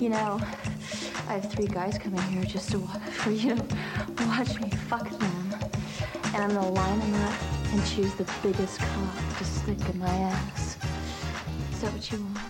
You know, I have 3 guys coming here just for you to watch me fuck them. And I'm gonna line them up and choose the biggest cock to stick in my ass. Is that what you want?